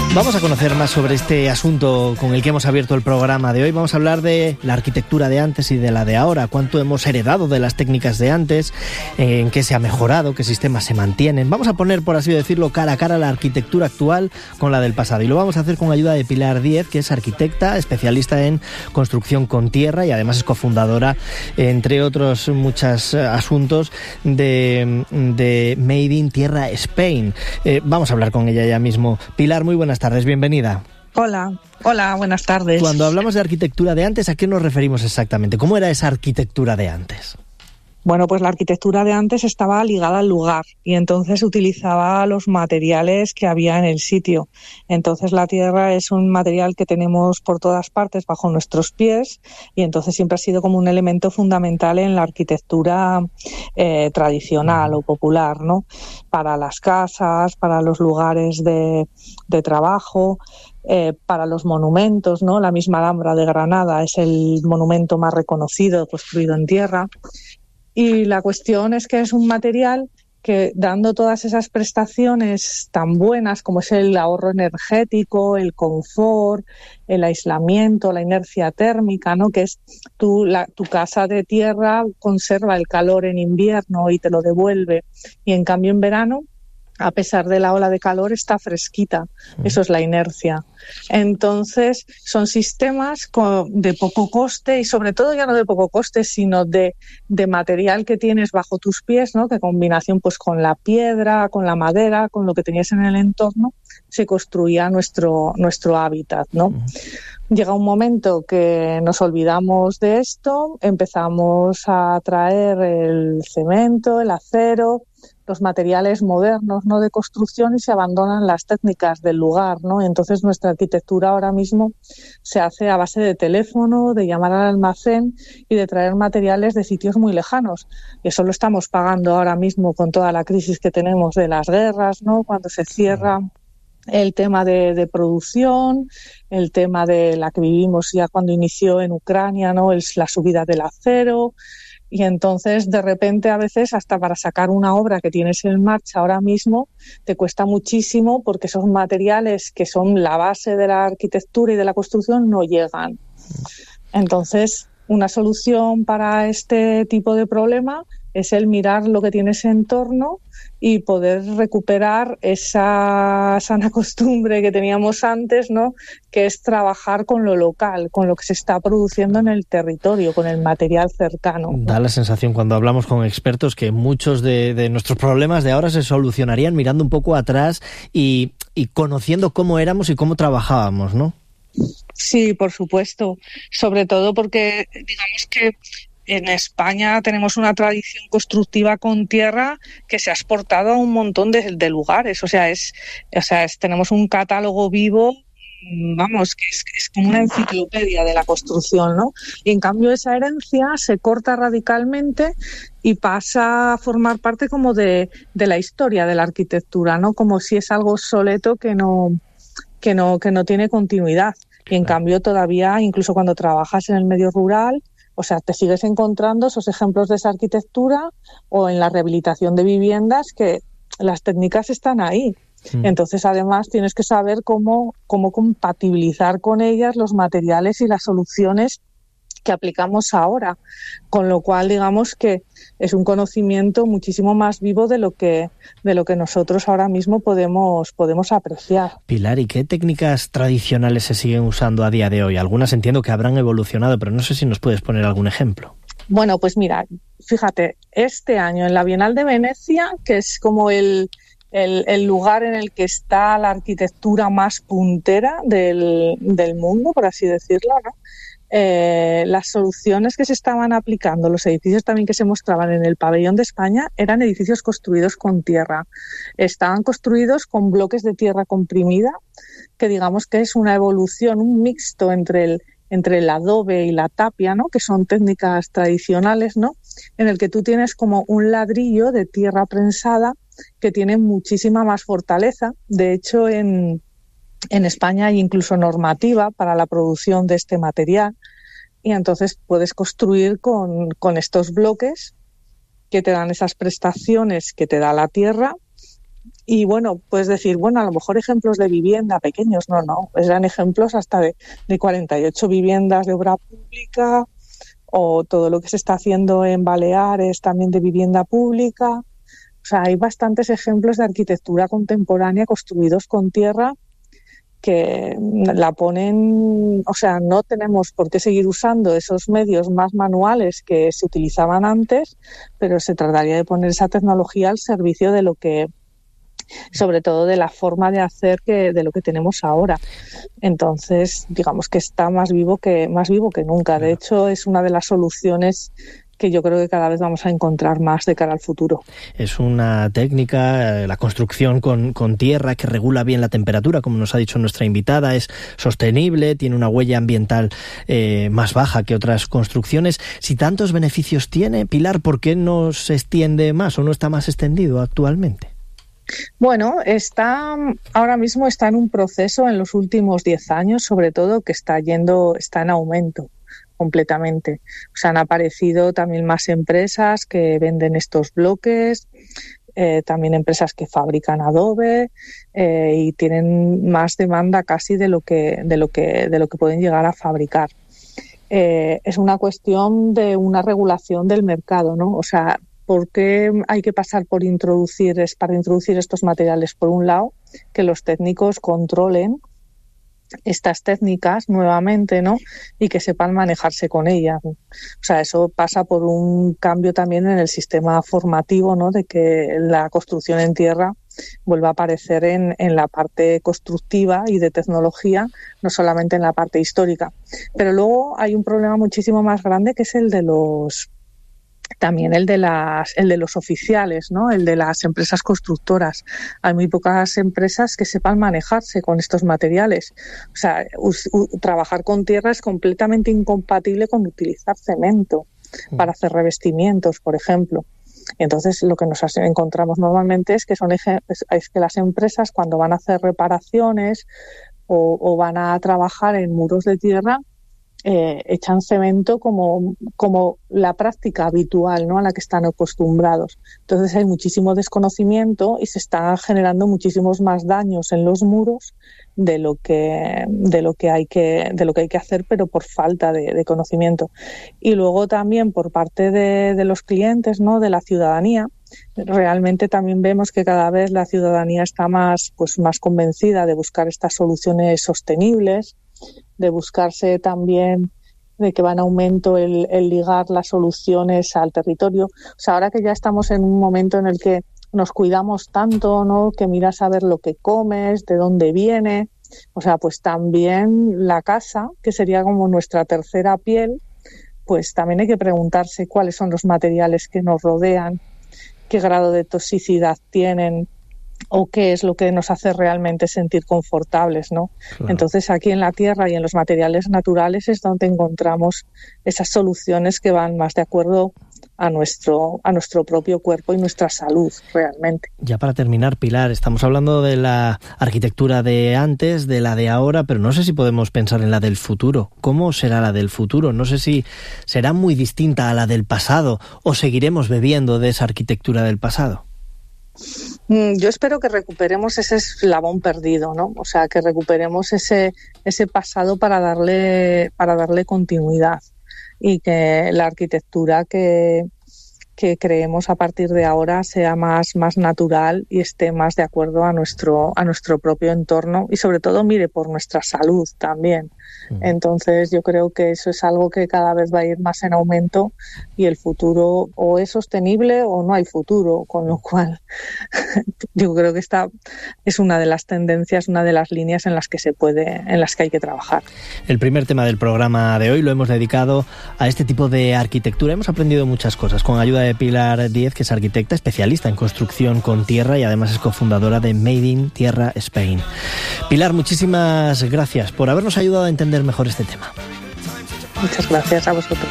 Vamos a conocer más sobre este asunto con el que hemos abierto el programa de hoy. Vamos a hablar de la arquitectura de antes y de la de ahora, cuánto hemos heredado de las técnicas de antes, en qué se ha mejorado, qué sistemas se mantienen. Vamos a poner, por así decirlo, cara a cara la arquitectura actual con la del pasado. Y lo vamos a hacer con ayuda de Pilar Díez, que es arquitecta, especialista en construcción con tierra y además es cofundadora, entre otros muchos asuntos, de Made in Tierra Spain. Vamos a hablar con ella ya mismo. Pilar, muy buenas tardes, bienvenida. Hola, buenas tardes. Cuando hablamos de arquitectura de antes, ¿a qué nos referimos exactamente? ¿Cómo era esa arquitectura de antes? Bueno, pues la arquitectura de antes estaba ligada al lugar y entonces utilizaba los materiales que había en el sitio. Entonces la tierra es un material que tenemos por todas partes bajo nuestros pies y entonces siempre ha sido como un elemento fundamental en la arquitectura tradicional o popular, ¿no? Para las casas, para los lugares de trabajo, para los monumentos, ¿no? La misma Alhambra de Granada es el monumento más reconocido construido en tierra. Y la cuestión es que es un material que, dando todas esas prestaciones tan buenas como es el ahorro energético, el confort, el aislamiento, la inercia térmica, ¿no? Que es tu casa de tierra conserva el calor en invierno y te lo devuelve, y en cambio en verano, a pesar de la ola de calor, está fresquita. Eso es la inercia. Entonces, son sistemas de poco coste y sobre todo ya no de poco coste, sino de material que tienes bajo tus pies, ¿no? Que combinación pues con la piedra, con la madera, con lo que tenías en el entorno, se construía nuestro hábitat, ¿no? Llega un momento que nos olvidamos de esto, empezamos a traer el cemento, el acero, los materiales modernos, ¿no? De construcción, y se abandonan las técnicas del lugar, ¿no? Entonces nuestra arquitectura ahora mismo se hace a base de teléfono, de llamar al almacén y de traer materiales de sitios muy lejanos. Y eso lo estamos pagando ahora mismo con toda la crisis que tenemos de las guerras, ¿no? Cuando se cierra el tema de producción, el tema de la que vivimos ya cuando inició en Ucrania, ¿no? La subida del acero. Y entonces, de repente, a veces, hasta para sacar una obra que tienes en marcha ahora mismo, te cuesta muchísimo porque esos materiales que son la base de la arquitectura y de la construcción no llegan. Entonces, una solución para este tipo de problema es el mirar lo que tienes en torno y poder recuperar esa sana costumbre que teníamos antes, ¿no? Que es trabajar con lo local, con lo que se está produciendo en el territorio, con el material cercano, ¿no? Da la sensación cuando hablamos con expertos que muchos de nuestros problemas de ahora se solucionarían mirando un poco atrás y conociendo cómo éramos y cómo trabajábamos, ¿no? Sí, por supuesto. Sobre todo porque, digamos que en España tenemos una tradición constructiva con tierra que se ha exportado a un montón de lugares. Tenemos un catálogo vivo, vamos, que es como una enciclopedia de la construcción, ¿no? Y en cambio esa herencia se corta radicalmente y pasa a formar parte como de la historia de la arquitectura, ¿no? Como si es algo obsoleto que no tiene continuidad. Y en cambio todavía, incluso cuando trabajas en el medio rural, o sea, te sigues encontrando esos ejemplos de esa arquitectura, o en la rehabilitación de viviendas, que las técnicas están ahí. Entonces, además, tienes que saber cómo compatibilizar con ellas los materiales y las soluciones que aplicamos ahora. Con lo cual, digamos que es un conocimiento muchísimo más vivo de lo que nosotros ahora mismo podemos apreciar. Pilar, ¿y qué técnicas tradicionales se siguen usando a día de hoy? Algunas entiendo que habrán evolucionado, pero no sé si nos puedes poner algún ejemplo. Bueno, pues mira, fíjate, este año en la Bienal de Venecia, que es como el lugar en el que está la arquitectura más puntera del mundo, por así decirlo, ¿no? Las soluciones que se estaban aplicando, los edificios también que se mostraban en el pabellón de España, eran edificios construidos con tierra. Estaban construidos con bloques de tierra comprimida, que digamos que es una evolución, un mixto entre el adobe y la tapia, ¿no? Que son técnicas tradicionales, ¿no? En el que tú tienes como un ladrillo de tierra prensada que tiene muchísima más fortaleza. De hecho, en España hay incluso normativa para la producción de este material, y entonces puedes construir con estos bloques que te dan esas prestaciones que te da la tierra Y bueno, puedes decir, bueno, a lo mejor ejemplos de vivienda pequeños, no, eran ejemplos hasta de 48 viviendas de obra pública, o todo lo que se está haciendo en Baleares también de vivienda pública. O sea, hay bastantes ejemplos de arquitectura contemporánea construidos con tierra que la ponen, o sea, no tenemos por qué seguir usando esos medios más manuales que se utilizaban antes, pero se trataría de poner esa tecnología al servicio de lo que, sobre todo de la forma de hacer de lo que tenemos ahora. Entonces, digamos que está más vivo que nunca. De hecho, es una de las soluciones que yo creo que cada vez vamos a encontrar más de cara al futuro. Es una técnica, la construcción con tierra, que regula bien la temperatura, como nos ha dicho nuestra invitada, es sostenible, tiene una huella ambiental más baja que otras construcciones. Si tantos beneficios tiene, Pilar, ¿por qué no se extiende más o no está más extendido actualmente? Bueno, ahora mismo está en un proceso en los últimos 10 años, sobre todo, que está en aumento completamente. O sea, han aparecido también más empresas que venden estos bloques, también empresas que fabrican adobe, y tienen más demanda casi de lo que pueden llegar a fabricar. Es una cuestión de una regulación del mercado, ¿no? O sea, ¿por qué hay que pasar para introducir estos materiales? Por un lado, que los técnicos controlen estas técnicas nuevamente, ¿no? Y que sepan manejarse con ellas. O sea, eso pasa por un cambio también en el sistema formativo, ¿no? De que la construcción en tierra vuelva a aparecer en la parte constructiva y de tecnología, no solamente en la parte histórica. Pero luego hay un problema muchísimo más grande, que es el de los oficiales, ¿no? El de las empresas constructoras. Hay muy pocas empresas que sepan manejarse con estos materiales. O sea, trabajar con tierra es completamente incompatible con utilizar cemento para hacer revestimientos, por ejemplo. Entonces, lo que nos encontramos normalmente es que las empresas, cuando van a hacer reparaciones o van a trabajar en muros de tierra, echan cemento como la práctica habitual, ¿no? A la que están acostumbrados. Entonces hay muchísimo desconocimiento y se están generando muchísimos más daños en los muros de lo que hay que hacer, pero por falta de conocimiento. Y luego también por parte de los clientes, ¿no? De la ciudadanía, realmente también vemos que cada vez la ciudadanía está más convencida de buscar estas soluciones sostenibles, de buscarse también, de que va en aumento el ligar las soluciones al territorio. O sea, ahora que ya estamos en un momento en el que nos cuidamos tanto, ¿no? Que miras a ver lo que comes, de dónde viene. O sea, pues también la casa, que sería como nuestra tercera piel, pues también hay que preguntarse cuáles son los materiales que nos rodean, qué grado de toxicidad tienen, o qué es lo que nos hace realmente sentir confortables, ¿no? Claro. Entonces, aquí en la tierra y en los materiales naturales es donde encontramos esas soluciones que van más de acuerdo a nuestro propio cuerpo y nuestra salud, realmente. Ya para terminar, Pilar, estamos hablando de la arquitectura de antes, de la de ahora, pero no sé si podemos pensar en la del futuro. ¿Cómo será la del futuro? No sé si será muy distinta a la del pasado o seguiremos bebiendo de esa arquitectura del pasado. Yo espero que recuperemos ese eslabón perdido, ¿no? O sea, que recuperemos ese pasado para darle continuidad, y que la arquitectura que creemos a partir de ahora sea más natural y esté más de acuerdo a nuestro propio entorno, y sobre todo mire por nuestra salud también. Entonces yo creo que eso es algo que cada vez va a ir más en aumento, y el futuro o es sostenible o no hay futuro, con lo cual yo creo que esta es una de las tendencias, una de las líneas en las que hay que trabajar. El primer tema del programa de hoy lo hemos dedicado a este tipo de arquitectura. Hemos aprendido muchas cosas con ayuda de Pilar Díez, que es arquitecta especialista en construcción con tierra y además es cofundadora de Made in Tierra Spain. Pilar, muchísimas gracias por habernos ayudado a entender mejor este tema. Muchas gracias a vosotros.